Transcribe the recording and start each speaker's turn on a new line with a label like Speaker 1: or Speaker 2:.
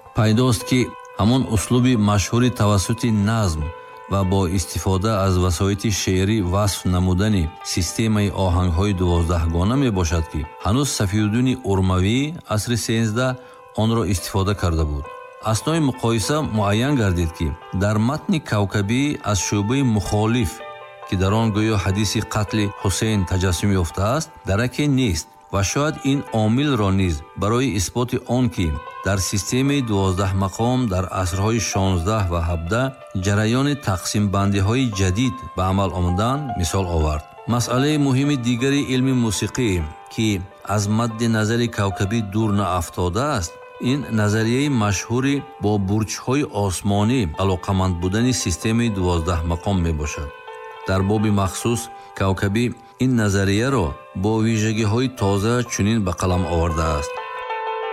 Speaker 1: пайдост ки ҳамон услуби машҳури тавассути назм ва бо истифода аз васоити шеърӣ васф намудани системаи оҳангҳои 12гона мебошад ки ҳанӯз Сафиюддини Урмавӣ асри 13 онро истифода карда буд. аснои муқоиса муайян гардид ки дар матни Кавкабӣ аз шӯъбаи мухолиф ки дар он гӯё ҳадиси қатли Ҳусейн таҷассум ёфтааст дараке нест ва шояд ин омилро низ барои исботи он ки дар системаи 12 мақом дар асрҳои 16 ва 17 ҷараёни тақсимбандиҳои ҷадид ба амал омаданд мисол овард. масъалаи муҳими дигари илми мусиқӣ ки аз мадди назари Кавкабӣ дур наафтодааст, ин назарияи машҳури бо бурҷҳои осмонӣ алоқаманд будани системаи 12 мақом мебошад. дар боби махсус Кавкабӣ ин назарияро бо вижагиҳои тоза чунин ба қалам овардааст.